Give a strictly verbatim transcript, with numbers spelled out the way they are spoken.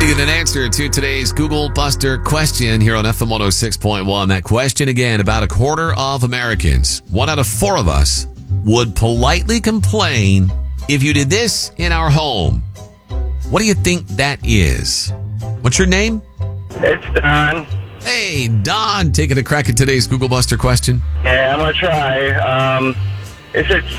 get an answer to today's Google Buster question here on F M one oh six point one. That question again, about a quarter of Americans, one out of four of us, would politely complain if you did this in our home. What do you think that is? What's your name? It's Don. Hey, Don, taking a crack at today's Google Buster question. Yeah, I'm going to try. Um, is it